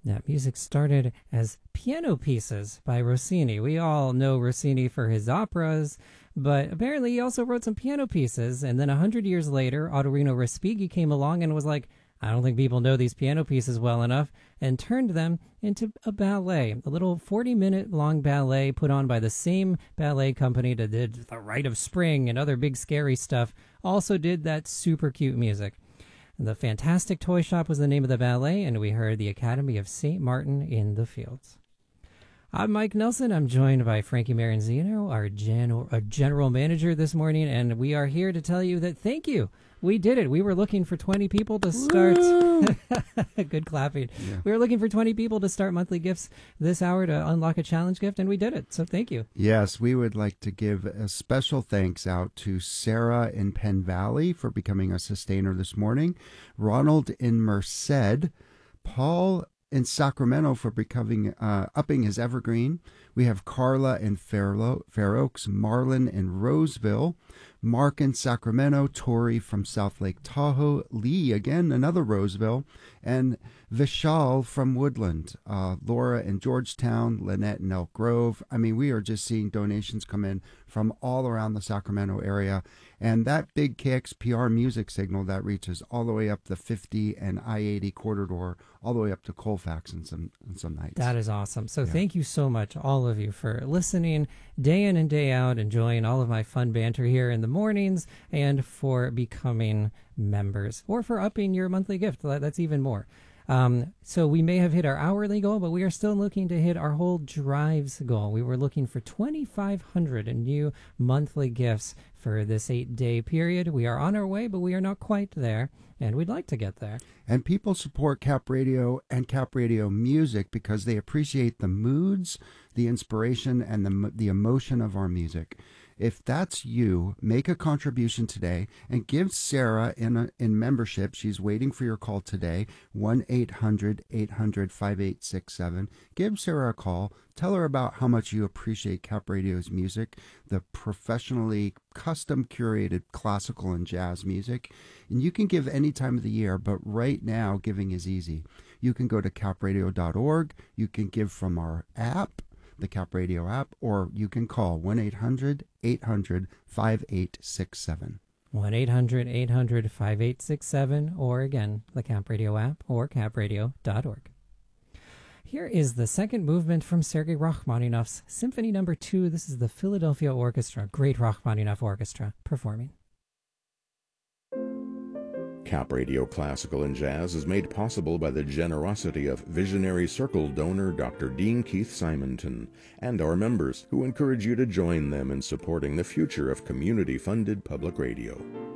That music started as piano pieces by Rossini. We all know Rossini for his operas, but apparently he also wrote some piano pieces. And then 100 years later, Ottorino Respighi came along and was like, I don't think people know these piano pieces well enough, and turned them into a ballet, a little 40-minute long ballet put on by the same ballet company that did The Rite of Spring and other big scary stuff, also did that super cute music. The Fantastic Toy Shop was the name of the ballet, and we heard the Academy of St. Martin in the Fields. I'm Mike Nelson. I'm joined by Frankie Maranzino, our general manager this morning, and we are here to tell you that thank you. We did it. We were looking for 20 people to start. Good clapping. Yeah. We were looking for 20 people to start monthly gifts this hour to unlock a challenge gift, and we did it. So thank you. Yes, we would like to give a special thanks out to Sarah in Penn Valley for becoming a sustainer this morning, Ronald in Merced, Paul in Sacramento for becoming upping his evergreen. We have Carla in Fair Oaks, Marlon in Roseville, Mark in Sacramento, Tori from South Lake Tahoe, Lee again, another Roseville, and Vishal from Woodland, Laura in Georgetown, Lynette in Elk Grove. I mean, we are just seeing donations come in from all around the Sacramento area. And that big KXPR music signal that reaches all the way up the 50 and I-80 corridor, all the way up to Colfax and some nights. That is awesome. So thank you so much, all of you, for listening day in and day out, enjoying all of my fun banter here in the mornings, and for becoming members, or for upping your monthly gift. That's even more. So we may have hit our hourly goal, but we are still looking to hit our whole drives goal. We were looking for 2,500 new monthly gifts for this 8-day period. We are on our way, but we are not quite there, and we'd like to get there. And people support Cap Radio and Cap Radio music because they appreciate the moods, the inspiration, and the emotion of our music. If that's you, make a contribution today and give Sarah in membership. She's waiting for your call today, 1-800-800-5867. Give Sarah a call. Tell her about how much you appreciate Cap Radio's music, the professionally custom curated classical and jazz music. And you can give any time of the year, but right now giving is easy. You can go to capradio.org. You can give from our app, the Cap Radio app, or you can call 1-800-800-5867. 1-800-800-5867, or again, the Cap Radio app or capradio.org. Here is the second movement from Sergei Rachmaninoff's Symphony No. 2. This is the Philadelphia Orchestra, great Rachmaninoff Orchestra, performing. Cap Radio Classical and Jazz is made possible by the generosity of Visionary Circle donor Dr. Dean Keith Simonton and our members, who encourage you to join them in supporting the future of community-funded public radio.